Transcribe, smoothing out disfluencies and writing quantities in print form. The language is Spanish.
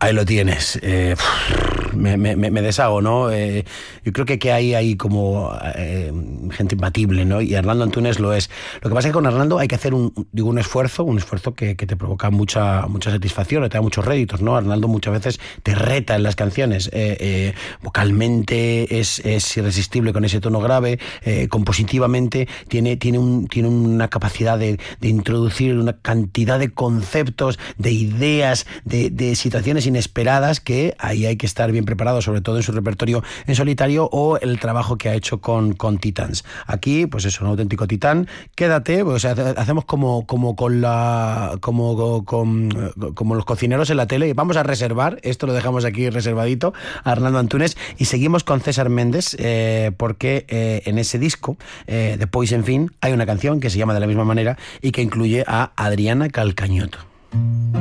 Ahí lo tienes. Me deshago, ¿no? Yo creo que hay ahí como gente imbatible, ¿no? Y Arnaldo Antunes lo es. Lo que pasa es que con Arnaldo hay que hacer un esfuerzo que te provoca mucha satisfacción, te da muchos réditos, ¿no? Arnaldo muchas veces te reta en las canciones. Vocalmente es irresistible con ese tono grave, compositivamente tiene una capacidad de introducir una cantidad de conceptos, de ideas, de situaciones inesperadas, que ahí hay que estar bien preparado, sobre todo en su repertorio en solitario o el trabajo que ha hecho con Titans. Aquí, pues eso, un auténtico titán. Quédate, pues hacemos como los cocineros en la tele. Vamos a reservar, esto lo dejamos aquí reservadito, a Arnaldo Antunes, y seguimos con César Méndez, porque en ese disco de Poison Fin hay una canción que se llama de la misma manera y que incluye a Adriana Calcañoto.